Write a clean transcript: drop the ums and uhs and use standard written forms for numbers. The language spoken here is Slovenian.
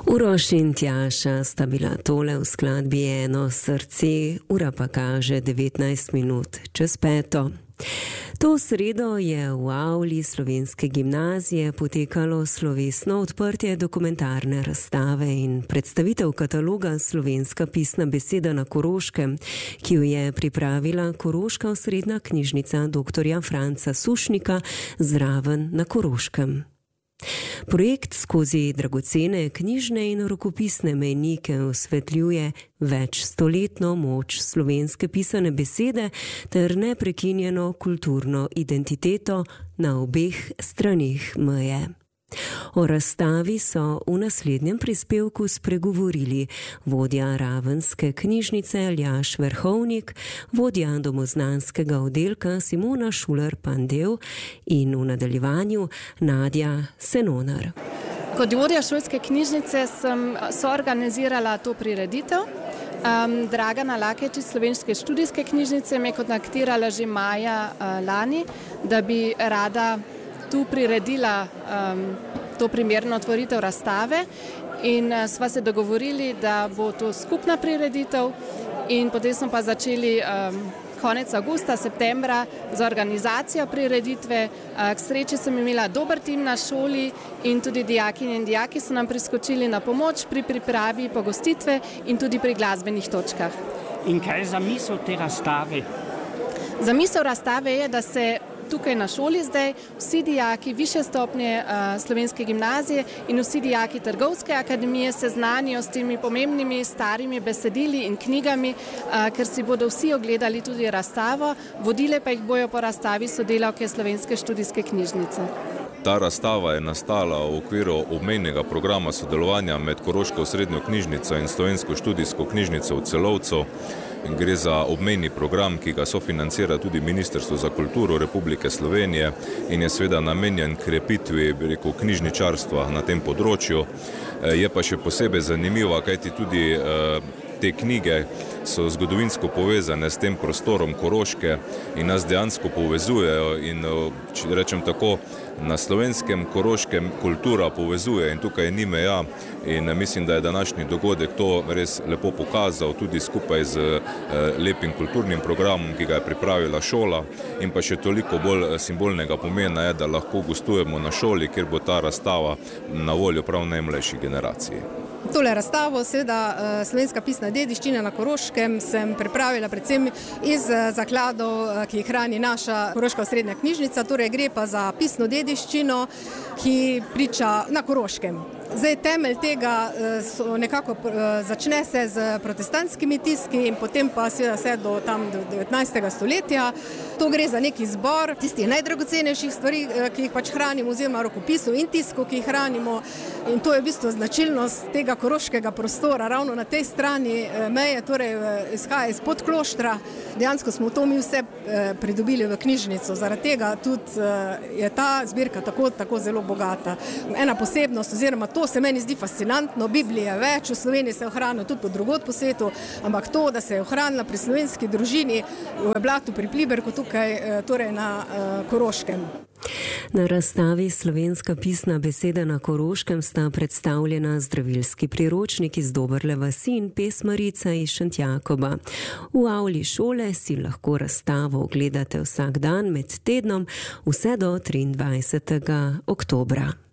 Uroš in Tjaša sta bila tole v skladbi Eno srce, ura pa kaže 19 minut čez 5. To sredo je v avli Slovenske gimnazije potekalo slovesno odprtje dokumentarne razstave in predstavitev kataloga Slovenska pisna beseda na Koroškem, ki jo je pripravila Koroška osrednja knjižnica dr. Franca Sušnika zraven na Koroškem. Projekt skozi dragocene knjižne in rokopisne mejnike osvetljuje večstoletno moč slovenske pisane besede ter neprekinjeno kulturno identiteto na obeh stranih meje. O razstavi so v naslednjem prispevku spregovorili vodja ravenske knjižnice Aljaž Verhovnik, vodja domoznanskega oddelka Simona Šuler-Pandev in v nadaljevanju Nadja Senonar. Kot vodja šolske knjižnice sem soorganizirala to prireditev. Dragana Lakeč iz Slovenske študijske knjižnice me je kontaktirala že maja lani, da bi rada tu priredila to primerno otvoritev razstave in sva se dogovorili, da bo to skupna prireditev in potem smo pa začeli konec avgusta, septembra z organizacijo prireditve. K sreči sem imela dober tim na šoli in tudi dijakinje in dijaki so nam priskočili na pomoč pri pripravi pogostitve in tudi pri glasbenih točkah. In kaj je zamisel te razstave? Zamisel razstave je, da se tukaj na šoli zdaj vsi dijaki višje stopnje Slovenske gimnazije in vsi dijaki Trgovske akademije seznanijo s temi pomembnimi starimi besedili in knjigami, ker si bodo vsi ogledali tudi razstavo, vodile pa jih bojo po razstavi sodelavke Slovenske študijske knjižnice. Ta razstava je nastala v okviru obmejnega programa sodelovanja med Koroško osrednjo knjižnico in Slovensko študijsko knjižnico v Celovcu. Gre za obmejni program, ki ga sofinancira tudi Ministrstvo za kulturo Republike Slovenije in je seveda namenjen krepitvi, knjižničarstva na tem področju. Je pa še posebej zanimiva, kajti tudi te knjige so zgodovinsko povezane s tem prostorom Koroške in nas dejansko povezujejo in, če rečem tako, na slovenskem Koroškem kultura povezuje in tukaj ni meja in mislim, da je današnji dogodek to res lepo pokazal tudi skupaj z lepim kulturnim programom, ki ga je pripravila šola in pa še toliko bolj simbolnega pomena je, da lahko gostujemo na šoli, kjer bo ta razstava na voljo prav najmlajši generaciji. Tole razstavo, seveda slovenska pisna dediščina na Koroškem, sem pripravila predvsem iz zakladov, ki jih hrani naša Koroška osrednja knjižnica, torej gre pa za pisno dediščino, ki priča na Koroškem. Zdaj, temelj tega nekako začne se z protestantskimi tiski in potem pa seveda vse do 19. stoletja. To gre za neki zbor tistih najdragocenejših stvari, ki jih pač hranimo, oziroma rokopisov in tiskov, ki jih hranimo. In to je v bistvu značilnost tega koroškega prostora, ravno na tej strani meje, torej izhaja iz Podkloštra. Dejansko smo to mi vse pridobili v knjižnico, zaradi tega tudi je ta zbirka tako zelo bogata. Ena posebnost, oziroma to se meni zdi fascinantno, Biblije več, v Sloveniji se je ohranila tudi drugod po svetu, ampak to, da se je ohranila pri slovenski družini v Blatu pri Pliberku, tukaj torej na Koroškem. Na razstavi Slovenska pisna beseda na Koroškem sta predstavljena zdravilski priročnik iz Doberle vasi in pesmarica iz Šentjakoba. V avli šole si lahko razstavo ogledate vsak dan med tednom vse do 23. oktobra.